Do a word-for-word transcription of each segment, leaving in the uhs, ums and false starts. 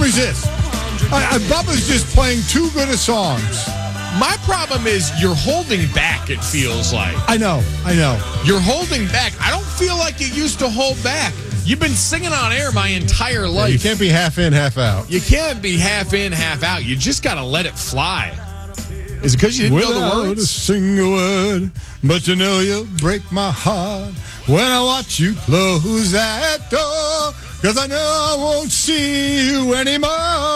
resist. I, I, Bubba's just playing too good of songs. My problem is you're holding back, it feels like. I know, I know. You're holding back. I don't feel like you used to hold back. You've been singing on air my entire life. Yeah, you can't be half in, half out. You can't be half in, half out. You just got to let it fly. Is it because you didn't Without know the words? a single word, but you know you'll break my heart when I watch you close that door, because I know I won't see you anymore.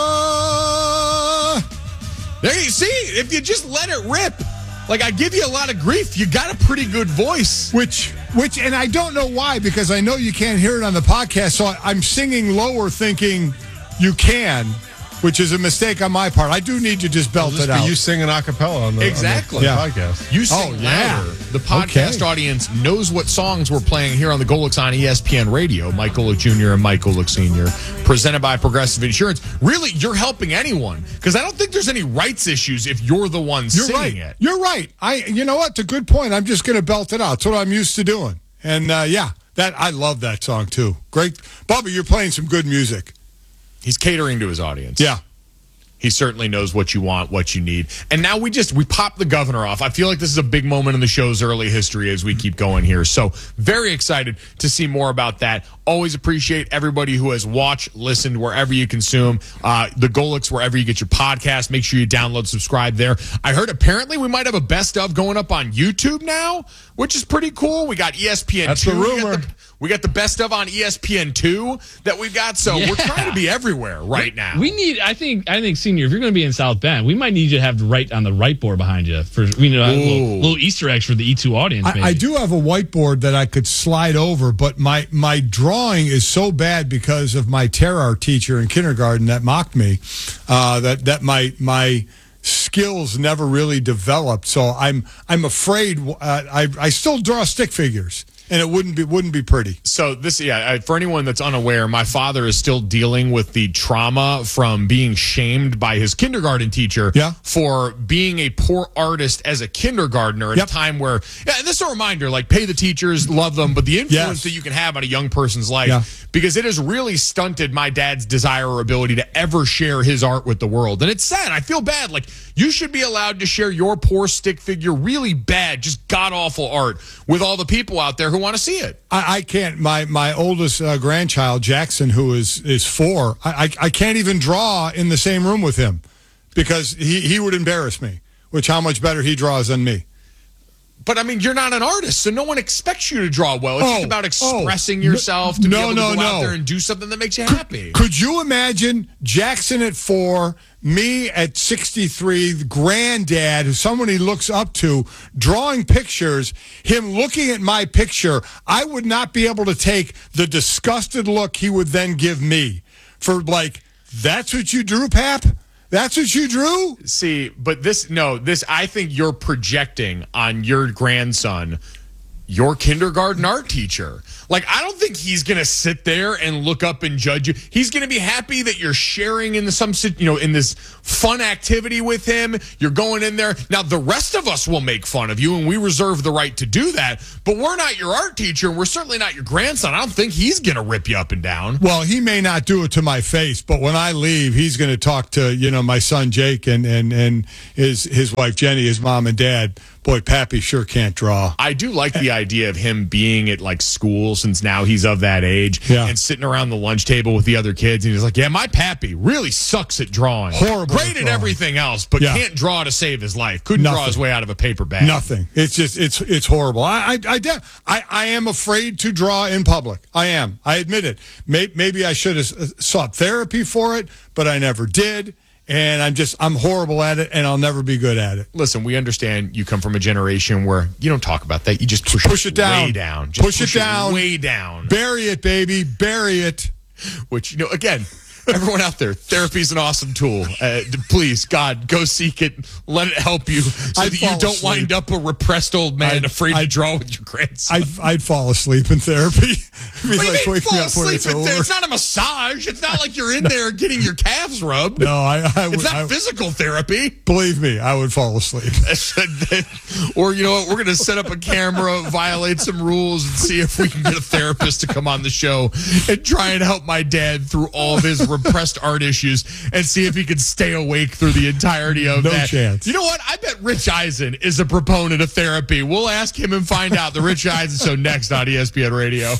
There you see, if you just let it rip, like I give you a lot of grief, you got a pretty good voice. Which, which, and I don't know why, because I know you can't hear it on the podcast, so I'm singing lower thinking you can, which is a mistake on my part. I do need to just belt It'll just it out. You singing a cappella on the, exactly. on the, Yeah. on the podcast. You sing Oh, yeah. louder. The podcast Okay. audience knows what songs we're playing here on the Golix on E S P N Radio. Mike Golick Junior and Mike Golick Senior, presented by Progressive Insurance. Really, you're helping anyone, because I don't think there's any rights issues if you're the one You're singing right. it. You're right. I. You know what? It's a good point. I'm just going to belt it out. It's what I'm used to doing. And uh, yeah, that I love that song too. Great, Bubba. You're playing some good music. He's catering to his audience. Yeah. He certainly knows what you want, what you need. And now we just, we pop the governor off. I feel like this is a big moment in the show's early history as we keep going here. So very excited to see more about that. Always appreciate everybody who has watched, listened, wherever you consume. Uh, the Golix, wherever you get your podcast. Make sure you download, subscribe there. I heard apparently we might have a best of going up on YouTube now, which is pretty cool. We got E S P N That's two. the We got rumor. the, we got the best of on E S P N two that we've got. So Yeah. we're trying to be everywhere right now. We need, I think, I think, Senior, if you're going to be in South Bend, we might need you to have the right on the right board behind you for, you know, a little, little Easter eggs for the E two audience. Maybe. I, I do have a whiteboard that I could slide over, but my my drawing is so bad because of my terror art teacher in kindergarten that mocked me uh, that that my my skills never really developed. So I'm I'm afraid uh, I I still draw stick figures. And it wouldn't be wouldn't be pretty. So this, yeah, I- for anyone that's unaware, my father is still dealing with the trauma from being shamed by his kindergarten teacher Yeah. for being a poor artist as a kindergartner at Yep. a time where, yeah, and this is a reminder, like, pay the teachers, love them, but the influence Yes. that you can have on a young person's life, Yeah. because it has really stunted my dad's desire or ability to ever share his art with the world. And it's sad. I feel bad. Like, you should be allowed to share your poor stick figure, really bad, just god-awful art with all the people out there who want to see it. I, I can't. My my oldest uh, grandchild Jackson, who is is four, I, I I can't even draw in the same room with him because he he would embarrass me. Which how much better he draws than me. But, I mean, you're not an artist, so no one expects you to draw well. It's Oh, just about expressing oh, yourself to no, be able to no, go out no. there and do something that makes you happy. Could you imagine Jackson at four, me at sixty-three, the granddad, someone he looks up to, drawing pictures, him looking at my picture? I would not be able to take the disgusted look he would then give me for, like, that's what you drew, Pap? That's what you drew? See, but this, no, this, I think you're projecting on your grandson, your kindergarten art teacher. Like, I don't think he's going to sit there and look up and judge you. He's going to be happy that you're sharing in the, some, sit- you know, in this fun activity with him. You're going in there. Now, the rest of us will make fun of you, and we reserve the right to do that. But we're not your art teacher, and we're certainly not your grandson. I don't think he's going to rip you up and down. Well, he may not do it to my face, but when I leave, he's going to talk to, you know, my son Jake and, and, and his, his wife Jenny, his mom and dad. Boy, Pappy sure can't draw. I do like the idea of him being at, like, school, since now he's of that age, Yeah. and sitting around the lunch table with the other kids, and he's like, yeah, my Pappy really sucks at drawing. Horrible Great at at drawing. everything else, but Yeah. can't draw to save his life. Couldn't draw Nothing. his way out of a paper bag. Nothing. It's just it's it's horrible. I I I, de- I, I am afraid to draw in public. I am. I admit it. Maybe, maybe I should have sought therapy for it, but I never did. And I'm just I'm horrible at it, and I'll never be good at it. Listen, we understand you come from a generation where you don't talk about that. You just push, Push it down. way down. Just Push it down. way down. Bury it, baby. Bury it. Which, you know, again, everyone out there, therapy is an awesome tool. Uh, please, God, go seek it. Let it help you so I'd that you fall don't asleep. wind up a repressed old man I'd- afraid to I'd- draw with your grandson. I'd I'd fall asleep in therapy. Be What do you like, mean wake fall me up when asleep it's in there? over. It's not a massage. It's not like you're in there getting your calves rubbed. No, I, I would. It's not I, physical therapy. believe me, I would fall asleep. Or, you know what, we're going to set up a camera, violate some rules, and see if we can get a therapist to come on the show and try and help my dad through all of his repressed art issues and see if he could stay awake through the entirety of No that. chance. You know what? I bet Rich Eisen is a proponent of therapy. We'll ask him and find out. The Rich Eisen Show next on E S P N Radio.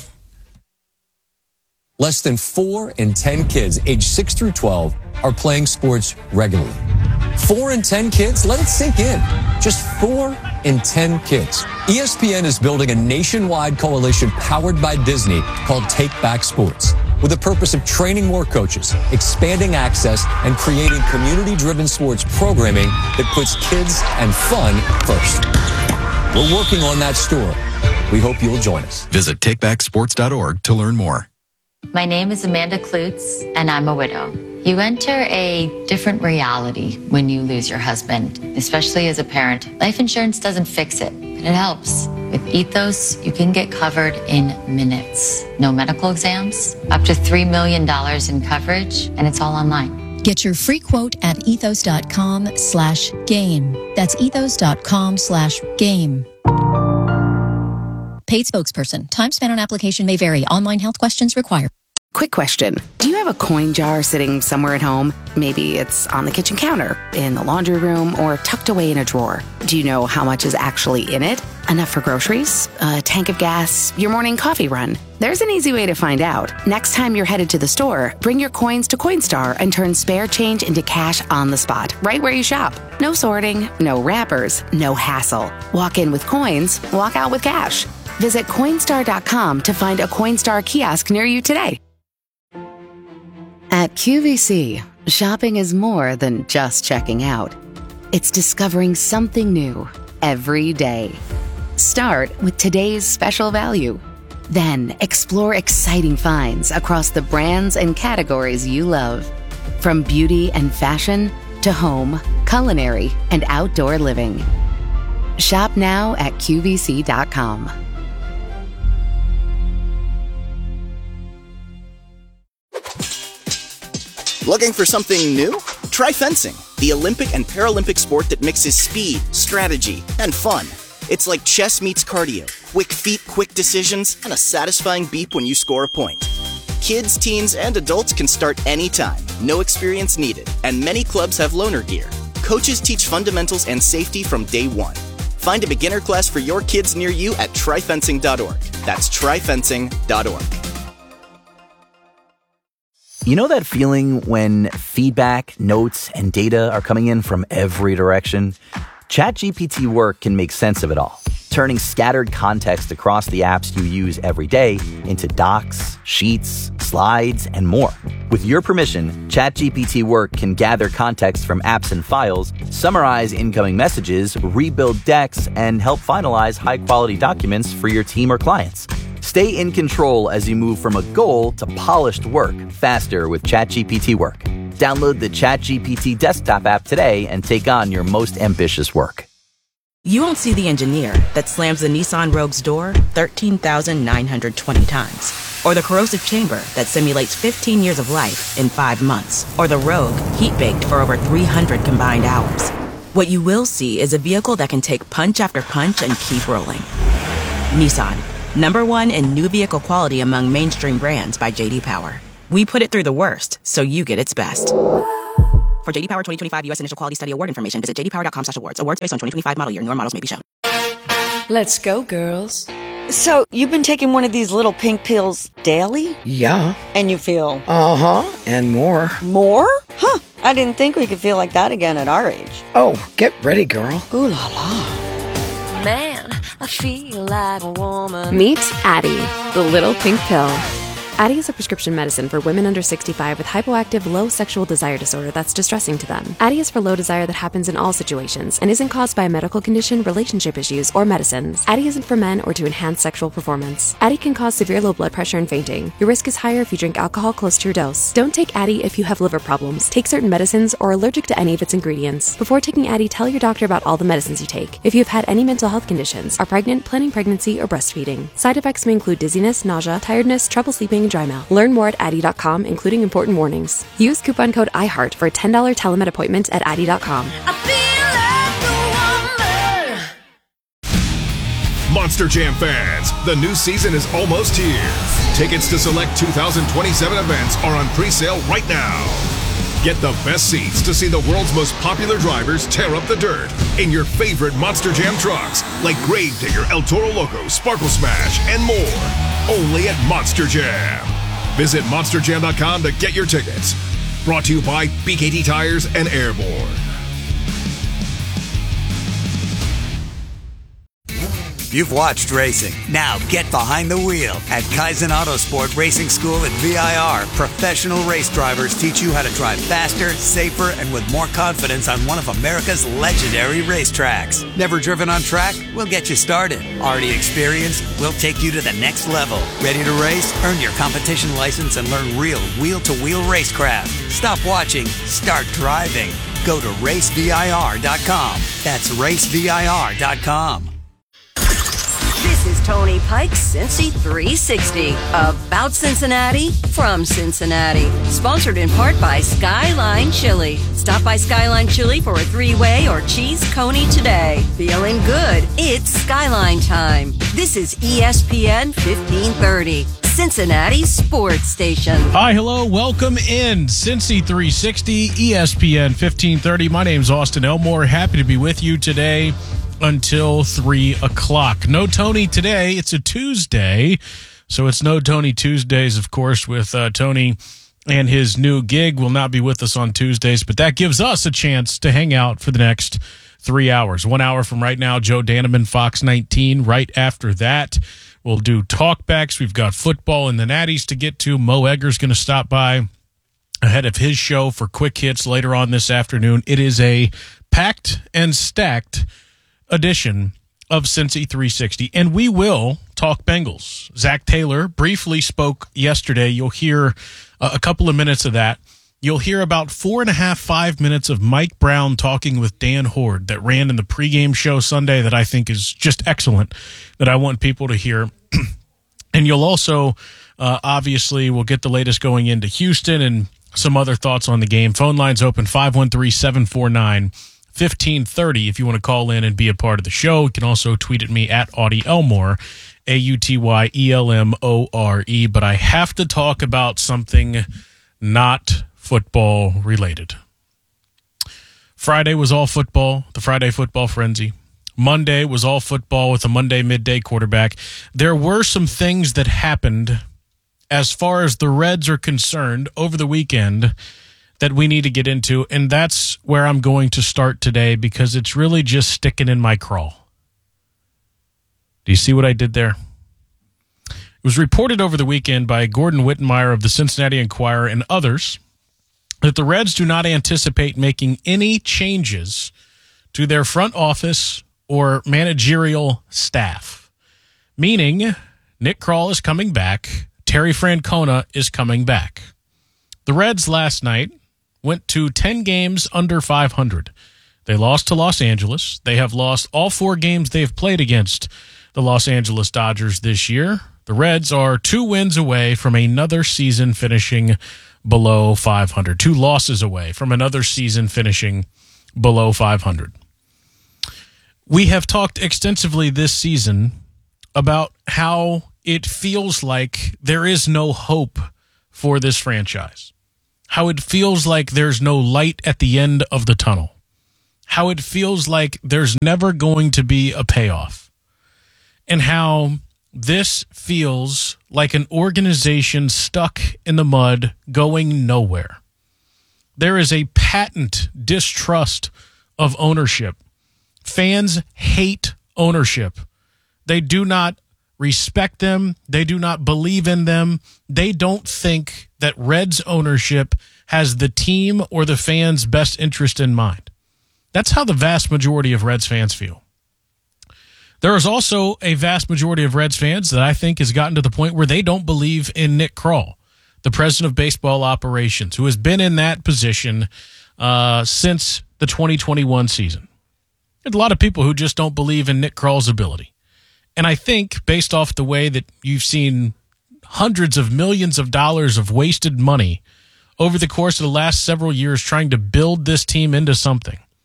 Less than four in ten kids aged six through twelve are playing sports regularly. Four in ten kids? Let it sink in. Just four in ten kids. E S P N is building a nationwide coalition powered by Disney called Take Back Sports, with the purpose of training more coaches, expanding access, and creating community-driven sports programming that puts kids and fun first. We're working on that story. We hope you'll join us. Visit take back sports dot org to learn more. My name is Amanda Klutz, and I'm a widow. You enter a different reality when you lose your husband, especially as a parent. Life insurance doesn't fix it, but it helps. With Ethos, you can get covered in minutes. No medical exams, up to three million dollars in coverage, and it's all online. Get your free quote at ethos.com slash game. That's ethos.com slash game. Paid spokesperson. Time spent on application may vary. Online health questions required. Quick question. Do you have a coin jar sitting somewhere at home? Maybe it's on the kitchen counter, in the laundry room, or tucked away in a drawer. Do you know how much is actually in it? Enough for groceries? A tank of gas? Your morning coffee run? There's an easy way to find out. Next time you're headed to the store, bring your coins to Coinstar and turn spare change into cash on the spot, right where you shop. No sorting, no wrappers, no hassle. Walk in with coins, walk out with cash. Visit Coinstar dot com to find a Coinstar kiosk near you today. At Q V C, shopping is more than just checking out. It's discovering something new every day. Start with today's special value. Then explore exciting finds across the brands and categories you love. From beauty and fashion to home, culinary, and outdoor living. Shop now at Q V C dot com. Looking for something new? Try fencing, the Olympic and Paralympic sport that mixes speed, strategy, and fun. It's like chess meets cardio, quick feet, quick decisions, and a satisfying beep when you score a point. Kids, teens, and adults can start anytime, no experience needed, and many clubs have loaner gear. Coaches teach fundamentals and safety from day one. Find a beginner class for your kids near you at try fencing dot org. That's try fencing dot org. You know that feeling when feedback, notes, and data are coming in from every direction? ChatGPT Work can make sense of it all, turning scattered context across the apps you use every day into docs, sheets, slides, and more. With your permission, ChatGPT Work can gather context from apps and files, summarize incoming messages, rebuild decks, and help finalize high-quality documents for your team or clients. Stay in control as you move from a goal to polished work faster with ChatGPT Work. Download the ChatGPT desktop app today and take on your most ambitious work. You won't see the engineer that slams the Nissan Rogue's door thirteen thousand nine hundred twenty times. Or the corrosive chamber that simulates fifteen years of life in five months. Or the Rogue heat-baked for over three hundred combined hours. What you will see is a vehicle that can take punch after punch and keep rolling. Nissan. Number one in new vehicle quality among mainstream brands by J D Power. We put it through the worst, so you get its best. For J D Power twenty twenty-five U S Initial Quality Study Award information, visit j d power dot com slash awards. Awards based on twenty twenty-five model year. Newer models may be shown. Let's go, girls. So, you've been taking one of these little pink pills daily? Yeah. And you feel? Uh-huh, and more. More? Huh, I didn't think we could feel like that again at our age. Oh, get ready, girl. Ooh la la. Man, I feel like a woman. Meet Addie, the little pink pill. Addie is a prescription medicine for women under sixty-five with hypoactive low sexual desire disorder that's distressing to them. Addie is for low desire that happens in all situations and isn't caused by a medical condition, relationship issues, or medicines. Addie isn't for men or to enhance sexual performance. Addie can cause severe low blood pressure and fainting. Your risk is higher if you drink alcohol close to your dose. Don't take Addie if you have liver problems, take certain medicines, or are allergic to any of its ingredients. Before taking Addie, tell your doctor about all the medicines you take. If you have had any mental health conditions, are pregnant, planning pregnancy, or breastfeeding. Side effects may include dizziness, nausea, tiredness, trouble sleeping, and dry mouth. Learn more at Addie dot com, including important warnings. Use coupon code iHeart for a ten dollars telemed appointment at Addie dot com. Monster Jam fans, the new season is almost here. Tickets to select two thousand twenty-seven events are on pre-sale right now. Get the best seats to see the world's most popular drivers tear up the dirt in your favorite Monster Jam trucks, like Gravedigger, El Toro Loco, Sparkle Smash, and more. Only at Monster Jam. Visit monster jam dot com to get your tickets. Brought to you by B K T Tires and Airborne. You've watched racing. Now get behind the wheel at Kaizen Autosport Racing School at V I R. Professional race drivers teach you how to drive faster, safer, and with more confidence on one of America's legendary racetracks. Never driven on track? We'll get you started. Already experienced? We'll take you to the next level. Ready to race? Earn your competition license and learn real wheel-to-wheel racecraft. Stop watching. Start driving. Go to race V I R dot com. That's race V I R dot com. This is Tony Pike's Cincy three sixty. About Cincinnati, from Cincinnati. Sponsored in part by Skyline Chili. Stop by Skyline Chili for a three-way or cheese coney today. Feeling good? It's Skyline time. This is E S P N fifteen thirty. Cincinnati Sports Station. Hi, hello, welcome in Cincy three sixty, E S P N fifteen thirty. My name's Austin Elmore. Happy to be with you today until three o'clock. No Tony today. It's a Tuesday, so it's no Tony Tuesdays, of course, with uh, Tony and his new gig will not be with us on Tuesdays, but that gives us a chance to hang out for the next three hours. One hour from right now, Joe Daneman, Fox nineteen. Right after that, we'll do talkbacks. We've got football and the Natties to get to. Mo Egger's going to stop by ahead of his show for quick hits later on this afternoon. It is a packed and stacked edition of Cincy three sixty, and we will talk Bengals. Zach Taylor briefly spoke yesterday. You'll hear uh, a couple of minutes of that. You'll hear about four and a half, five minutes of Mike Brown talking with Dan Horde that ran in the pregame show Sunday that I think is just excellent, that I want people to hear. And you'll also, uh, obviously, we'll get the latest going into Houston and some other thoughts on the game. Phone lines open five one three, seven four nine, fifteen thirty if you want to call in and be a part of the show. You can also tweet at me at Audie Elmore, A U T Y E L M O R E. But I have to talk about something not football related. Friday was all football, the Friday football frenzy. Monday was all football with a Monday midday quarterback. There were some things that happened as far as the Reds are concerned over the weekend that we need to get into, and that's where I'm going to start today because it's really just sticking in my craw. Do you see what I did there? It was reported over the weekend by Gordon Wittenmeyer of the Cincinnati Enquirer and others that the Reds do not anticipate making any changes to their front office or managerial staff, meaning Nick Krall is coming back, Terry Francona is coming back. The Reds last night went to ten games under five hundred. They lost to Los Angeles. They have lost all four games they've played against the Los Angeles Dodgers this year. The Reds are two wins away from another season finishing below five hundred. Two losses away from another season finishing below five hundred. We have talked extensively this season about how it feels like there is no hope for this franchise. How it feels like there's no light at the end of the tunnel. How it feels like there's never going to be a payoff. And how this feels like an organization stuck in the mud, going nowhere. There is a patent distrust of ownership. Fans hate ownership. They do not respect them. They do not believe in them. They don't think that Reds ownership has the team or the fans' best interest in mind. That's how the vast majority of Reds fans feel. There is also a vast majority of Reds fans that I think has gotten to the point where they don't believe in Nick Krall, the president of baseball operations, who has been in that position uh, since the twenty twenty-one season. There's a lot of people who just don't believe in Nick Krall's ability. And I think, based off the way that you've seen hundreds of millions of dollars of wasted money over the course of the last several years trying to build this team into something,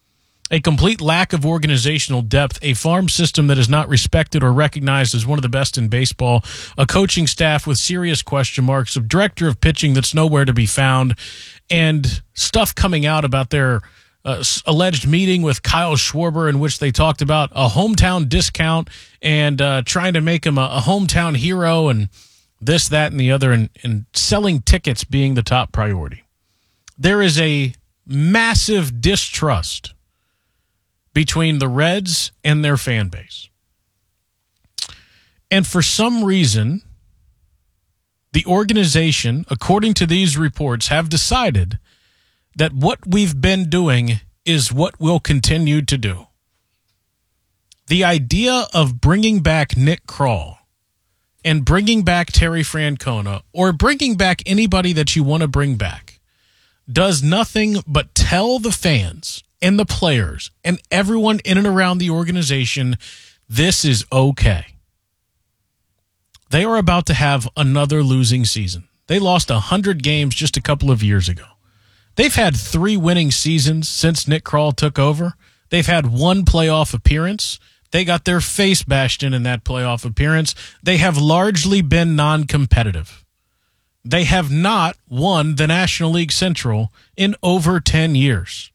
A complete lack of organizational depth, a farm system that is not respected or recognized as one of the best in baseball, a coaching staff with serious question marks, a director of pitching that's nowhere to be found, and stuff coming out about their uh, alleged meeting with Kyle Schwarber in which they talked about a hometown discount and uh, trying to make him a, a hometown hero and this, that, and the other, and, and selling tickets being the top priority. There is a massive distrust between the Reds and their fan base. And for some reason, the organization, according to these reports, have decided that what we've been doing is what we'll continue to do. The idea of bringing back Nick Krall and bringing back Terry Francona or bringing back anybody that you want to bring back does nothing but tell the fans and the players and everyone in and around the organization, this is okay. They are about to have another losing season. They lost one hundred games just a couple of years ago. They've had three winning seasons since Nick Krall took over. They've had one playoff appearance. They got their face bashed in in that playoff appearance. They have largely been non-competitive. They have not won the National League Central in over ten years.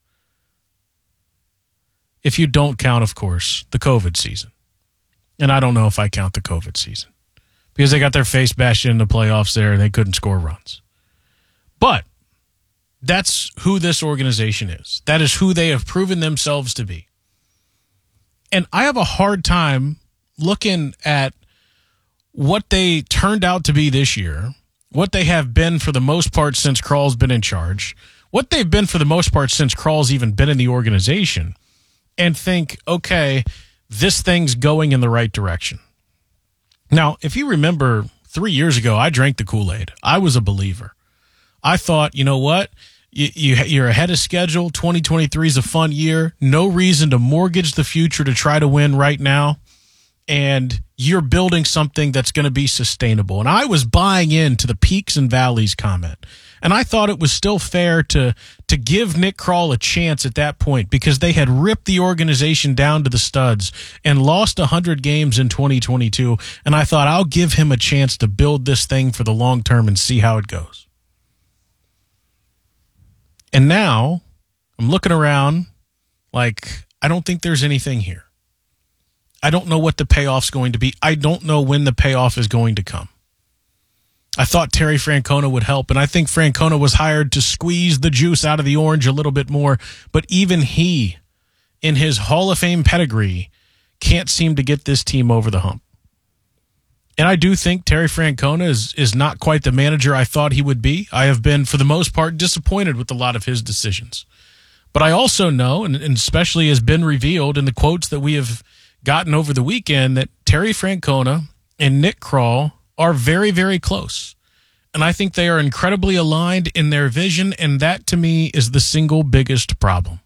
If you don't count, of course, the COVID season. And I don't know if I count the COVID season. Because they got their face bashed in the playoffs there and they couldn't score runs. But that's who this organization is. That is who they have proven themselves to be. And I have a hard time looking at what they turned out to be this year, what they have been for the most part since Krall's been in charge, what they've been for the most part since Krall's even been in the organization, and think, okay, this thing's going in the right direction. Now, if you remember three years ago, I drank the Kool-Aid. I was a believer. I thought, you know what? You, you, you're ahead of schedule. twenty twenty-three is a fun year. No reason to mortgage the future to try to win right now. And you're building something that's going to be sustainable. And I was buying into the peaks and valleys comment. And I thought it was still fair to to give Nick Krall a chance at that point because they had ripped the organization down to the studs and lost one hundred games in twenty twenty-two. And I thought, I'll give him a chance to build this thing for the long term and see how it goes. And now I'm looking around like, I don't think there's anything here. I don't know what the payoff's going to be. I don't know when the payoff is going to come. I thought Terry Francona would help, and I think Francona was hired to squeeze the juice out of the orange a little bit more, but even he, in his Hall of Fame pedigree, can't seem to get this team over the hump. And I do think Terry Francona is, is not quite the manager I thought he would be. I have been, for the most part, disappointed with a lot of his decisions. But I also know, and, and especially has been revealed in the quotes that we have gotten over the weekend, that Terry Francona and Nick Krall are very, very close. And I think they are incredibly aligned in their vision, and that to me is the single biggest problem.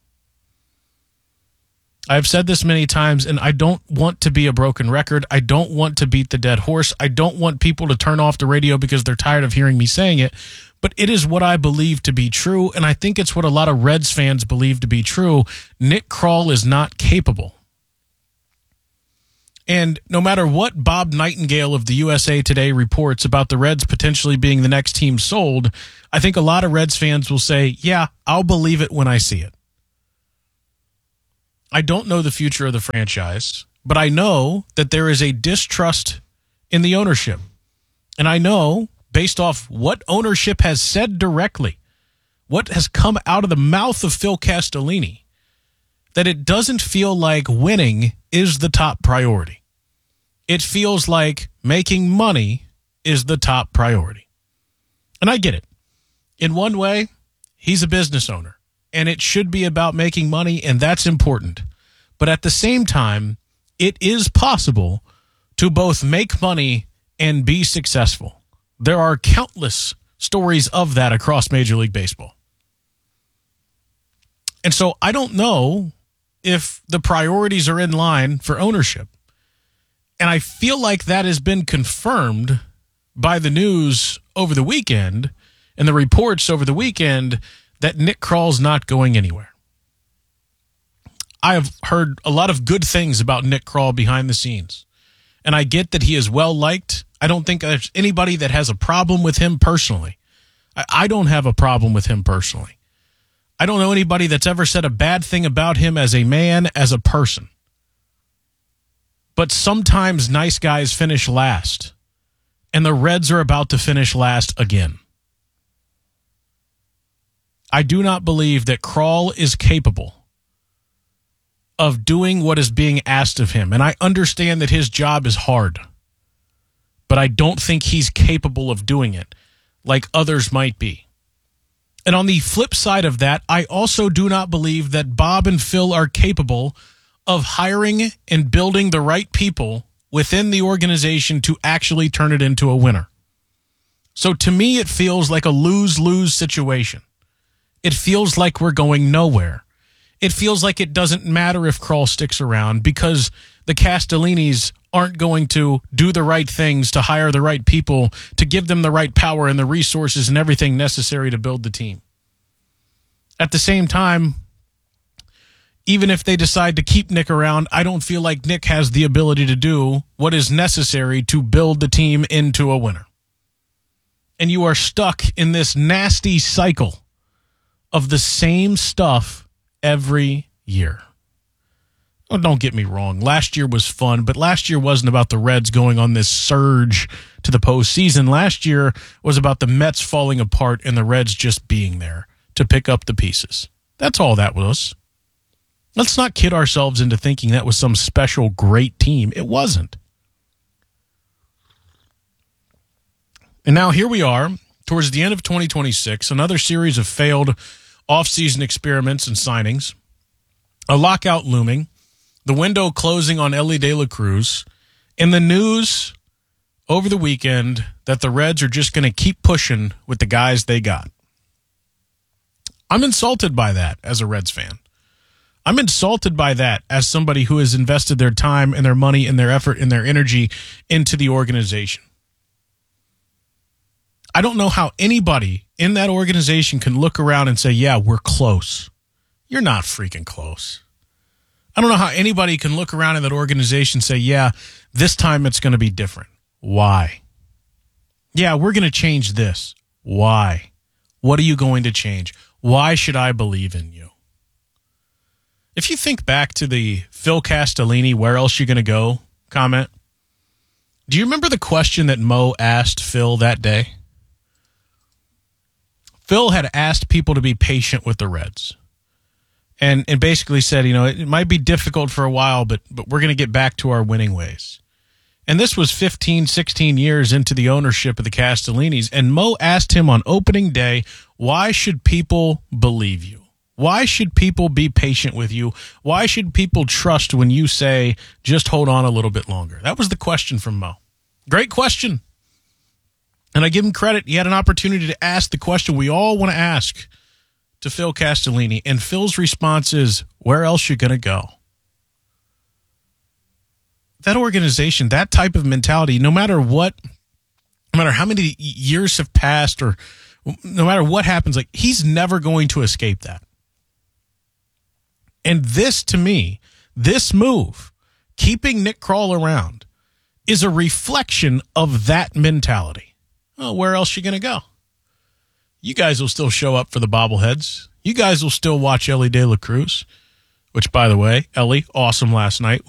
I've said this many times, and I don't want to be a broken record. I don't want to beat the dead horse. I don't want people to turn off the radio because they're tired of hearing me saying it. But it is what I believe to be true, and I think it's what a lot of Reds fans believe to be true. Nick Krall is not capable. And no matter what Bob Nightingale of the U S A Today reports about the Reds potentially being the next team sold, I think a lot of Reds fans will say, yeah, I'll believe it when I see it. I don't know the future of the franchise, but I know that there is a distrust in the ownership. And I know, based off what ownership has said directly, what has come out of the mouth of Phil Castellini, that it doesn't feel like winning is the top priority. It feels like making money is the top priority. And I get it. In one way, he's a business owner, and it should be about making money, and that's important. But at the same time, it is possible to both make money and be successful. There are countless stories of that across Major League Baseball. And so I don't know if the priorities are in line for ownership. And I feel like that has been confirmed by the news over the weekend and the reports over the weekend that Nick Krall's not going anywhere. I have heard a lot of good things about Nick Krall behind the scenes. And I get that he is well-liked. I don't think there's anybody that has a problem with him personally. I, I don't have a problem with him personally. I don't know anybody that's ever said a bad thing about him as a man, as a person. But sometimes nice guys finish last. And the Reds are about to finish last again. I do not believe that Krall is capable of doing what is being asked of him. And I understand that his job is hard. But I don't think he's capable of doing it like others might be. And on the flip side of that, I also do not believe that Bob and Phil are capable of hiring and building the right people within the organization to actually turn it into a winner. So to me, it feels like a lose-lose situation. It feels like we're going nowhere. It feels like it doesn't matter if Krall sticks around because the Castellinis aren't going to do the right things to hire the right people, to give them the right power and the resources and everything necessary to build the team. At the same time, even if they decide to keep Nick around, I don't feel like Nick has the ability to do what is necessary to build the team into a winner. And you are stuck in this nasty cycle of the same stuff every year. Oh, don't get me wrong. Last year was fun, but last year wasn't about the Reds going on this surge to the postseason. Last year was about the Mets falling apart and the Reds just being there to pick up the pieces. That's all that was. Let's not kid ourselves into thinking that was some special great team. It wasn't. And now here we are, towards the end of twenty twenty-six, another series of failed offseason experiments and signings, a lockout looming, the window closing on Elly De La Cruz, and the news over the weekend that the Reds are just going to keep pushing with the guys they got. I'm insulted by that as a Reds fan. I'm insulted by that as somebody who has invested their time and their money and their effort and their energy into the organization. I don't know how anybody in that organization can look around and say, yeah, we're close. You're not freaking close. I don't know how anybody can look around in that organization and say, yeah, this time it's going to be different. Why? Yeah, we're going to change this. Why? What are you going to change? Why should I believe in you? If you think back to the Phil Castellini, where else you going to go comment, do you remember the question that Mo asked Phil that day? Phil had asked people to be patient with the Reds and, and basically said, you know, it, it might be difficult for a while, but but we're going to get back to our winning ways. And this was fifteen, sixteen years into the ownership of the Castellinis. And Mo asked him on opening day, why should people believe you? Why should people be patient with you? Why should people trust when you say, just hold on a little bit longer? That was the question from Mo. Great question. And I give him credit. He had an opportunity to ask the question we all want to ask to Phil Castellini. And Phil's response is, where else you going to go? That organization, that type of mentality, no matter what, no matter how many years have passed or no matter what happens, like he's never going to escape that. And this, to me, this move, keeping Nick Krall around, is a reflection of that mentality. Well, where else are you going to go? You guys will still show up for the bobbleheads. You guys will still watch Elly De La Cruz, which, by the way, Elly, awesome last night.